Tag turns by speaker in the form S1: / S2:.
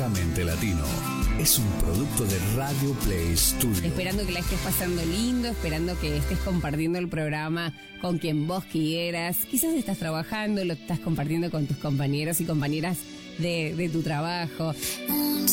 S1: Frescamente Latino es un producto de Radio Play Studio.
S2: Esperando que la estés pasando lindo, esperando que estés compartiendo el programa con quien vos quieras. Quizás estás trabajando, lo estás compartiendo con tus compañeros y compañeras de tu trabajo.